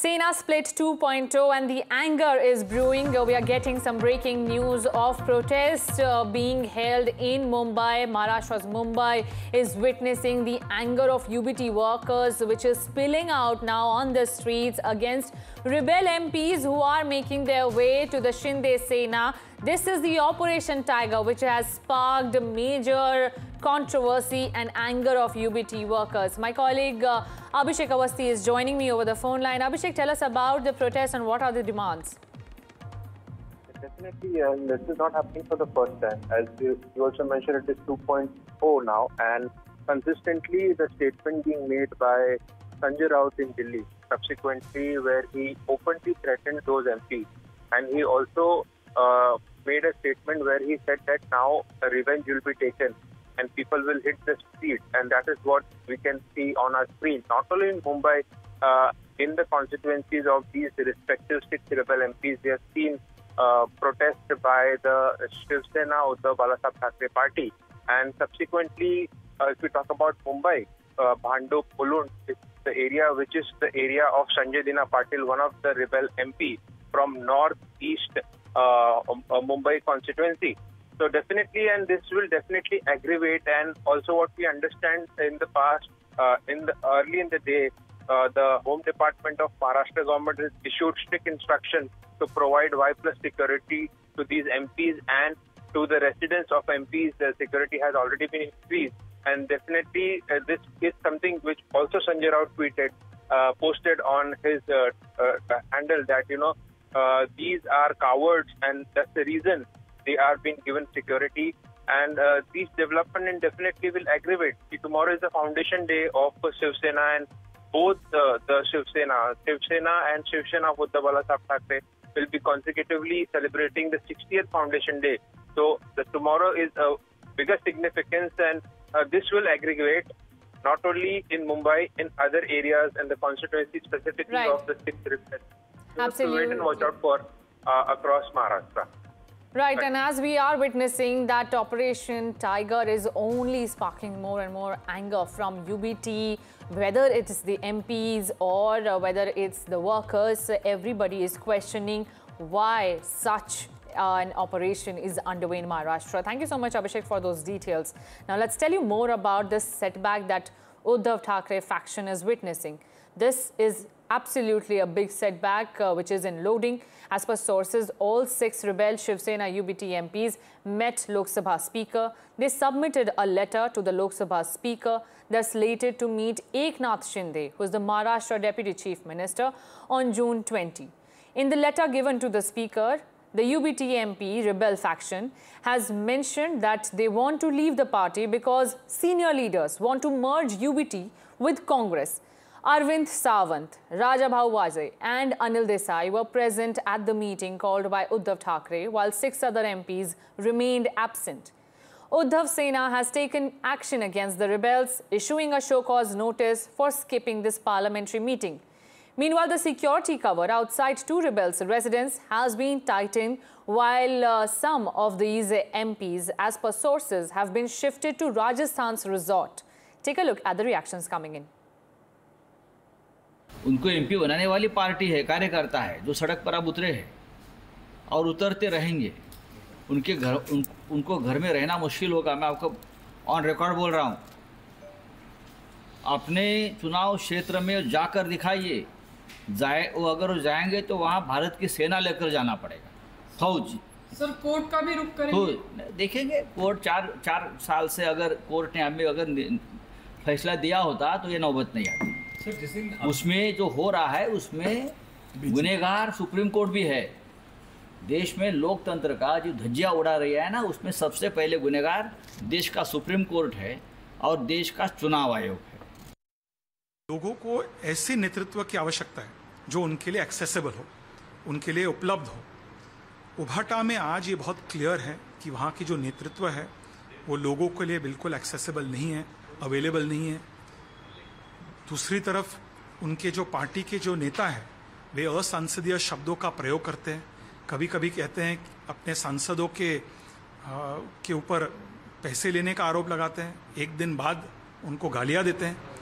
Sena split 2.0 and the anger is brewing. We are getting some breaking news of protests being held in Mumbai. Maharashtra's Mumbai is witnessing the anger of UBT workers, which is spilling out now on the streets against rebel MPs who are making their way to the Shinde Sena. This is the Operation Tiger, which has sparked major controversy and anger of UBT workers. My colleague Abhishek Awasthi is joining me over the phone line. Abhishek, tell us about the protest and what are the demands? Definitely, this is not happening for the first time. As you also mentioned, it is 2.0 now, and consistently the statement being made by Sanjay Raut in Delhi, subsequently where he openly threatened those MPs, and he also made a statement where he said that now revenge will be taken and people will hit the streets, and that is what we can see on our screen. Not only in Mumbai, in the constituencies of these respective 6 rebel MPs, we have seen protest by the Shiv Sena Uddhav Balasaheb Thackeray party, and subsequently, if we talk about Mumbai, Bhandup, Mulund is the area which is the area of Sanjay Dina Patil, one of the rebel MP from northeast Mumbai constituency. So definitely, and this will definitely aggravate. And also, what we understand in the past, early in the day, the Home Department of Maharashtra government has issued strict instructions to provide Y+ security to these MPs and to the residents of MPs. The security has already been increased, and definitely this is something which also Sanjay Raut tweeted, posted on his handle that these are cowards, and that's the reason they are being given security. And these developments definitely will aggravate. Tomorrow is the foundation day of Shiv Sena, and both the Shiv Sena and Shiv Sena of Uddhav Balasaheb Thackeray will be consecutively celebrating the 60th foundation day. So tomorrow is a bigger significance, and this will aggregate not only in Mumbai, in other areas and the constituency specifically of the 6 rebels. Absolutely. To wait and watch out for across Maharashtra. Right, and as we are witnessing that Operation Tiger is only sparking more and more anger from UBT, whether it is the MPs or whether it's the workers, everybody is questioning why such an operation is underway in Maharashtra. Thank you so much, Abhishek, for those details. Now, let's tell you more about this setback that Uddhav Thackeray faction is witnessing. This is absolutely a big setback, which is in loading. As per sources, all 6 rebel Shiv Sena UBT MPs met Lok Sabha Speaker. They submitted a letter to the Lok Sabha Speaker. They're slated to meet Eknath Shinde, who is the Maharashtra Deputy Chief Minister, on June 20. In the letter given to the Speaker, the UBT MP rebel faction has mentioned that they want to leave the party because senior leaders want to merge UBT with Congress. Arvind Sawant, Rajabhau Vajay and Anil Desai were present at the meeting called by Uddhav Thackeray, while 6 other MPs remained absent. Uddhav Sena has taken action against the rebels, issuing a show-cause notice for skipping this parliamentary meeting. Meanwhile, the security cover outside 2 rebels' residence has been tightened, while some of these MPs, as per sources, have been shifted to Rajasthan's resort. Take a look at the reactions coming in. उनको MP बनाने वाली party है, कार्यकर्ता है, जो सड़क पर अब उतरे हैं और उतरते रहेंगे। उनको घर में रहना मुश्किल होगा। मैं आपको ऑन रिकॉर्ड बोल रहा हूँ। अपने चुनाव क्षेत्र में जाकर दिखाइए। अगर वो जाएंगे तो वहाँ भारत की सेना लेकर जाना पड़ेगा, फौज। सर, कोर्ट का भी रुख करेंगे? तो देखेंगे। कोर्ट 4 साल से अगर कोर्ट ने हमें अगर फैसला दिया होता तो ये नौबत नहीं आती। उसमें जो हो रहा है उसमें गुनहगार सुप्रीम कोर्ट भी है। देश में लोकतंत्र का जो धज्जियां उड़ा रही है ना, उसमें सबसे पहले गुनहगार देश का सुप्रीम कोर्ट है और देश का चुनाव आयोग है। लोगों को ऐसे नेतृत्व की आवश्यकता है जो उनके लिए एक्सेसिबल हो, उनके लिए उपलब्ध हो। उभाटा में आज ये बहुत क्लियर है कि वहाँ की जो नेतृत्व है वो लोगों के लिए बिल्कुल एक्सेसिबल नहीं है, अवेलेबल नहीं है। दूसरी तरफ उनके जो पार्टी के जो नेता हैं वे असंसदीय शब्दों का प्रयोग करते हैं। कभी कभी कहते हैं अपने सांसदों के ऊपर पैसे लेने का आरोप लगाते हैं, एक दिन बाद उनको गालियां देते हैं।